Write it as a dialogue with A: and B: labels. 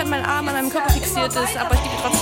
A: mein Arm an meinem Körper fixiert ist, aber ich gebe trotzdem